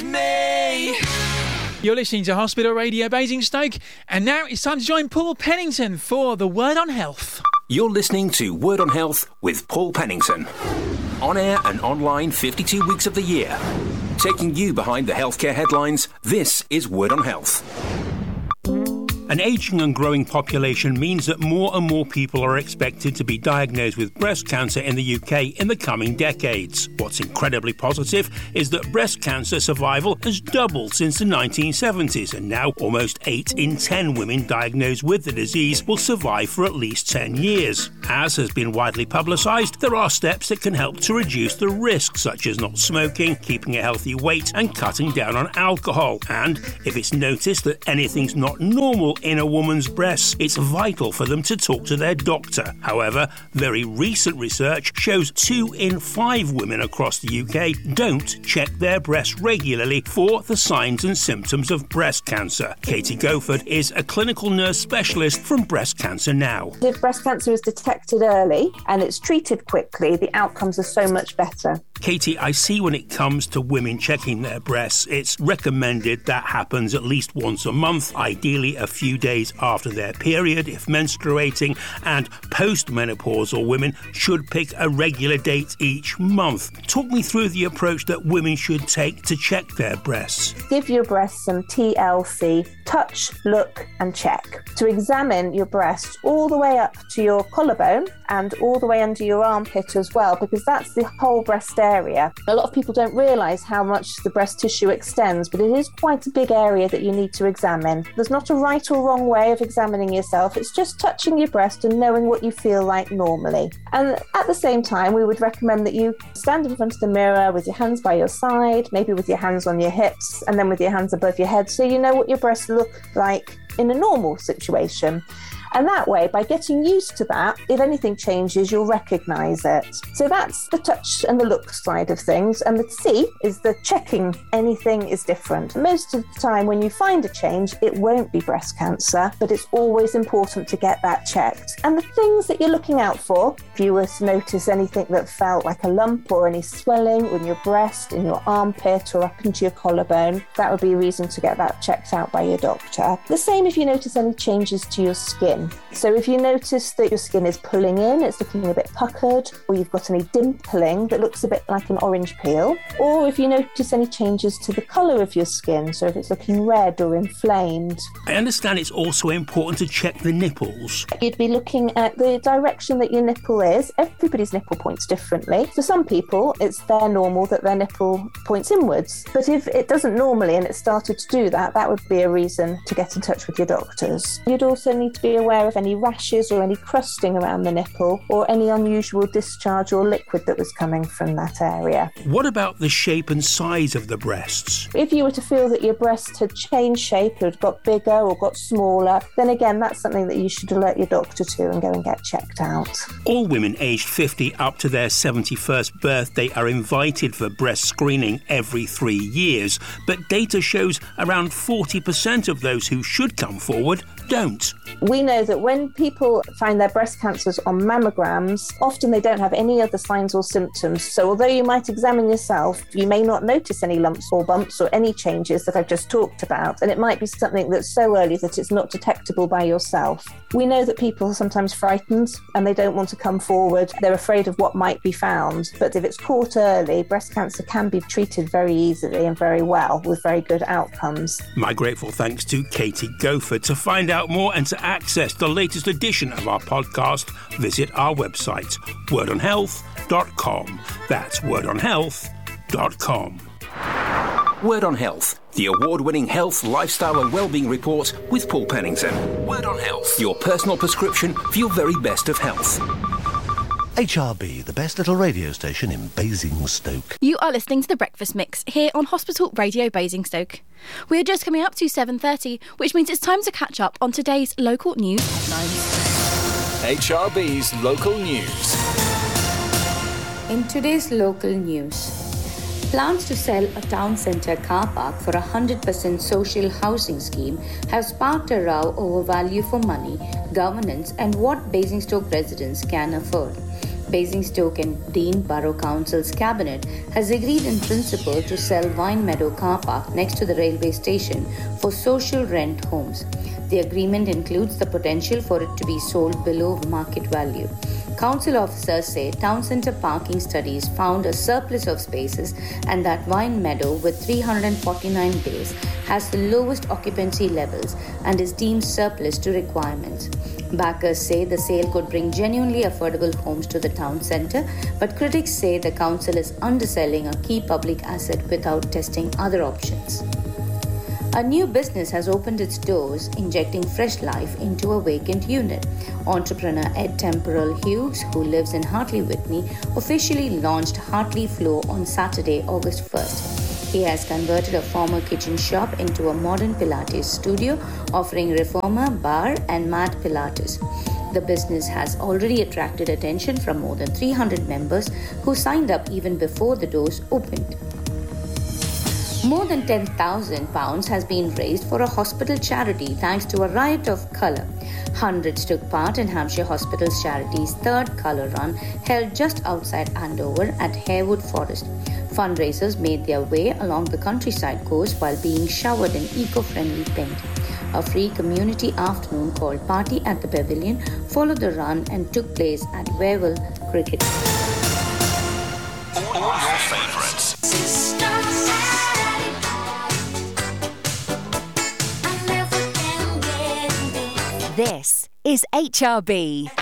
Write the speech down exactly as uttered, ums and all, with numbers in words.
Save me! You're listening to Hospital Radio Basingstoke, and now it's time to join Paul Pennington for the Word on Health. You're listening to Word on Health with Paul Pennington. On air and online fifty-two weeks of the year. Taking you behind the healthcare headlines, this is Word on Health. An ageing and growing population means that more and more people are expected to be diagnosed with breast cancer in the U K in the coming decades. What's incredibly positive is that breast cancer survival has doubled since the nineteen seventies, and now almost eight in ten women diagnosed with the disease will survive for at least ten years. As has been widely publicised, there are steps that can help to reduce the risk, such as not smoking, keeping a healthy weight and cutting down on alcohol. And if it's noticed that anything's not normal in a woman's breasts, it's vital for them to talk to their doctor. However, very recent research shows two in five women across the U K don't check their breasts regularly for the signs and symptoms of breast cancer. Katie Goford is a clinical nurse specialist from Breast Cancer Now. If breast cancer is detected early and it's treated quickly, the outcomes are so much better. Katie, I see when it comes to women checking their breasts, it's recommended that happens at least once a month, ideally a few days after their period if menstruating, and postmenopausal women should pick a regular date each month. Talk me through the approach that women should take to check their breasts. Give your breasts some T L C, touch, look and check. To examine your breasts all the way up to your collarbone and all the way under your armpit as well, because that's the whole breast area. A lot of people don't realise how much the breast tissue extends, but it is quite a big area that you need to examine. There's not a right or wrong way of examining yourself. It's just touching your breast and knowing what you feel like normally. And at the same time, we would recommend that you stand in front of the mirror with your hands by your side, maybe with your hands on your hips, and then with your hands above your head, so you know what your breasts look like in a normal situation. And that way, by getting used to that, if anything changes, you'll recognise it. So that's the touch and the look side of things. And the C is the checking anything is different. Most of the time when you find a change, it won't be breast cancer, but it's always important to get that checked. And the things that you're looking out for, if you were to notice anything that felt like a lump or any swelling in your breast, in your armpit or up into your collarbone, that would be a reason to get that checked out by your doctor. The same if you notice any changes to your skin. So if you notice that your skin is pulling in, it's looking a bit puckered, or you've got any dimpling that looks a bit like an orange peel, or if you notice any changes to the colour of your skin, so if it's looking red or inflamed. I understand it's also important to check the nipples. You'd be looking at the direction that your nipple is. Everybody's nipple points differently. For some people, it's their normal that their nipple points inwards. But if it doesn't normally and it started to do that, that would be a reason to get in touch with your doctors. You'd also need to be aware of any rashes or any crusting around the nipple or any unusual discharge or liquid that was coming from that area. What about the shape and size of the breasts? If you were to feel that your breast had changed shape, had got bigger or got smaller, then again, that's something that you should alert your doctor to and go and get checked out. All women aged fifty up to their seventy-first birthday are invited for breast screening every three years, but data shows around forty percent of those who should come forward don't. We know that when people find their breast cancers on mammograms, often they don't have any other signs or symptoms. So although you might examine yourself, you may not notice any lumps or bumps or any changes that I've just talked about. And it might be something that's so early that it's not detectable by yourself. We know that people are sometimes frightened and they don't want to come forward. They're afraid of what might be found. But if it's caught early, breast cancer can be treated very easily and very well with very good outcomes. My grateful thanks to Katie Goford. To find out more and to access the latest edition of our podcast, visit our website, word on health dot com. That's word on health dot com. Word on Health, the award-winning health, lifestyle and wellbeing report with Paul Pennington. Word on Health, your personal prescription for your very best of health. H R B, the best little radio station in Basingstoke. You are listening to The Breakfast Mix here on Hospital Radio Basingstoke. We are just coming up to seven thirty, which means it's time to catch up on today's local news headlines. H R B's local news. In today's local news, plans to sell a town centre car park for a one hundred percent social housing scheme have sparked a row over value for money, governance and what Basingstoke residents can afford. Basingstoke and Dean Borough Council's cabinet has agreed in principle to sell Vine Meadow car park next to the railway station for social rent homes. The agreement includes the potential for it to be sold below market value. Council officers say town centre parking studies found a surplus of spaces and that Vine Meadow, with three hundred forty-nine bays, has the lowest occupancy levels and is deemed surplus to requirements. Backers say the sale could bring genuinely affordable homes to the town centre, but critics say the council is underselling a key public asset without testing other options. A new business has opened its doors, injecting fresh life into a vacant unit. Entrepreneur Ed Temporal Hughes, who lives in Hartley Whitney, officially launched Hartley Flow on Saturday, August first. He has converted a former kitchen shop into a modern Pilates studio, offering reformer, bar and mat Pilates. The business has already attracted attention from more than three hundred members who signed up even before the doors opened. More than ten thousand pounds has been raised for a hospital charity thanks to a riot of colour. Hundreds took part in Hampshire Hospitals Charity's third colour run held just outside Andover at Harewood Forest. Fundraisers made their way along the countryside coast while being showered in eco-friendly paint. A free community afternoon called Party at the Pavilion followed the run and took place at Wavell Cricket. All your favourites. This is H R B.